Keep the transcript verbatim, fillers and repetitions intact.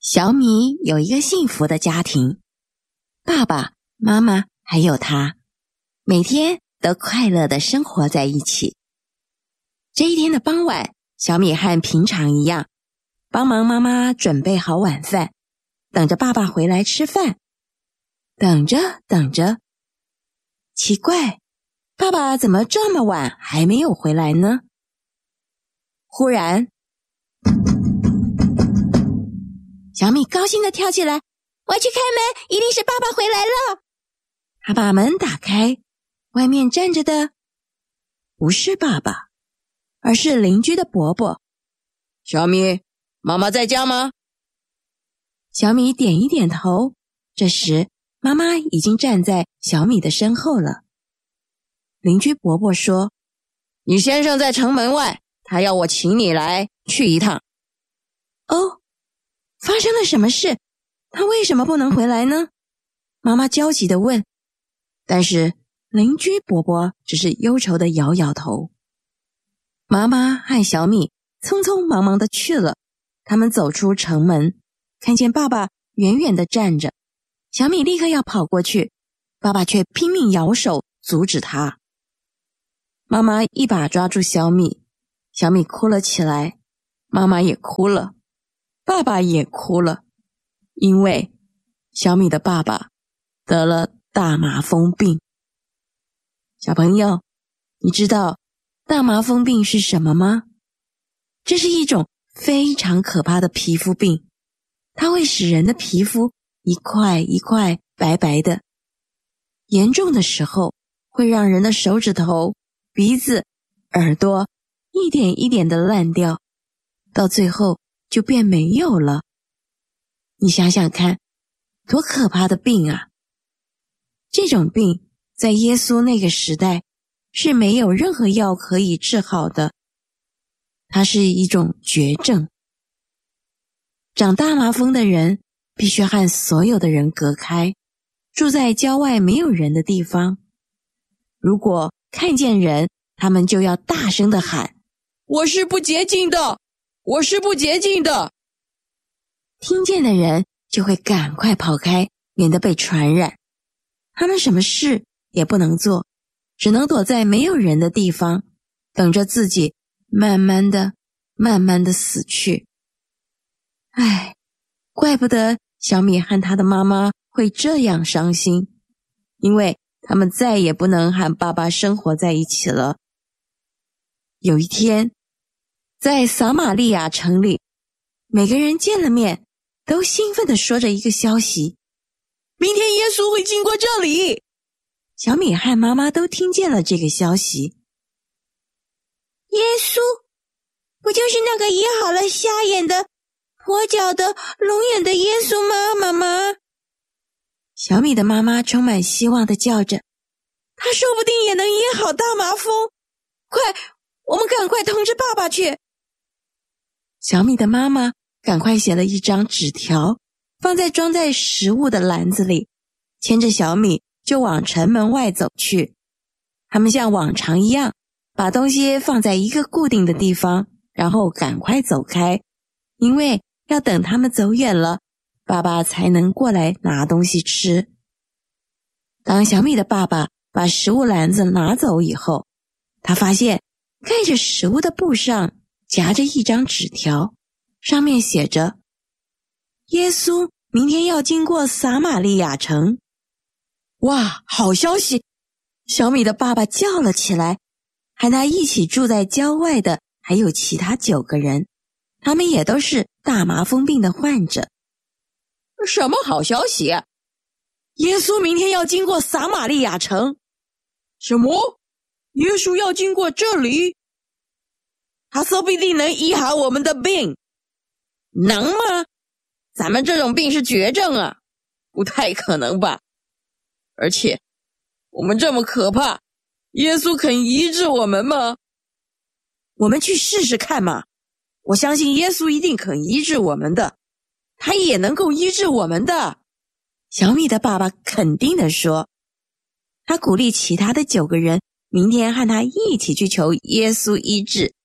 小米有一个幸福的家庭，爸爸妈妈还有他，每天都快乐地生活在一起。这一天的傍晚，小米和平常一样，帮忙妈妈准备好晚饭，等着爸爸回来吃饭。等着等着，奇怪，爸爸怎么这么晚还没有回来呢？忽然，小米高兴地跳起来，我去开门，一定是爸爸回来了。他把门打开，外面站着的不是爸爸，而是邻居的伯伯。 小米，妈妈在家吗？ 小米点一点头，这时妈妈已经站在小米的身后了。邻居伯伯说， 你先生在城门外，他要我请你来去一趟。 哦，发生了什么事？他为什么不能回来呢？妈妈焦急地问。但是邻居伯伯只是忧愁地摇摇头。妈妈和小米匆匆忙忙地去了。他们走出城门，看见爸爸远远地站着。小米立刻要跑过去，爸爸却拼命摇手阻止他。妈妈一把抓住小米，小米哭了起来，妈妈也哭了，爸爸也哭了，因为小米的爸爸得了大麻风病。小朋友，你知道大麻风病是什么吗？这是一种非常可怕的皮肤病，它会使人的皮肤一块一块白白的，严重的时候会让人的手指头、鼻子、耳朵一点一点的烂掉，到最后就变没有了。你想想看，多可怕的病啊！这种病在耶稣那个时代是没有任何药可以治好的，它是一种绝症。长大麻风的人必须和所有的人隔开，住在郊外没有人的地方。如果看见人，他们就要大声地喊， 我是不洁净的，我是不洁净的。 听见的人就会赶快跑开，免得被传染。他们什么事也不能做，只能躲在没有人的地方，等着自己慢慢的、慢慢的死去。唉，怪不得小米和他的妈妈会这样伤心，因为他们再也不能和爸爸生活在一起了。有一天，在撒玛利亚城里，每个人见了面都兴奋地说着一个消息， 明天耶稣会经过这里。 小米和妈妈都听见了这个消息。 耶稣不就是那个医好了瞎眼的、跛脚的、聋眼的耶稣吗？妈妈， 小米的妈妈充满希望地叫着， 他说不定也能医好大麻风，快，我们赶快通知爸爸去。 小米的妈妈赶快写了一张纸条，放在装载食物的篮子里，牵着小米就往城门外走去。他们像往常一样，把东西放在一个固定的地方，然后赶快走开，因为要等他们走远了，爸爸才能过来拿东西吃。当小米的爸爸把食物篮子拿走以后，他发现盖着食物的布上夹着一张纸条，上面写着，耶稣明天要经过撒玛利亚城。哇，好消息！小米的爸爸叫了起来，和他一起住在郊外的还有其他九个人，他们也都是大麻风病的患者。 什么好消息啊？ 耶稣明天要经过撒玛利亚城。 什么？耶稣要经过这里？ 他说不定能医好我们的病。 能吗？咱们这种病是绝症啊，不太可能吧？而且我们这么可怕，耶稣肯医治我们吗？ 我们去试试看嘛，我相信耶稣一定肯医治我们的，他也能够医治我们的。小米的爸爸肯定地说。他鼓励其他的九个人明天和他一起去求耶稣医治。